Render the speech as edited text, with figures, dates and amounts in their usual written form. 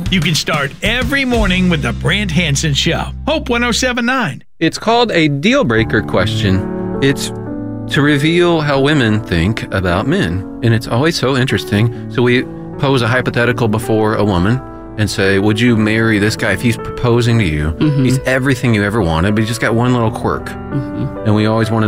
You can start every morning with the Brant Hansen Show. Hope 107.9. It's called a deal breaker question. It's to reveal how women think about men. And it's always so interesting. So we pose a hypothetical before a woman and say, would you marry this guy if he's proposing to you? He's everything you ever wanted, but he's just got one little quirk. And we always want to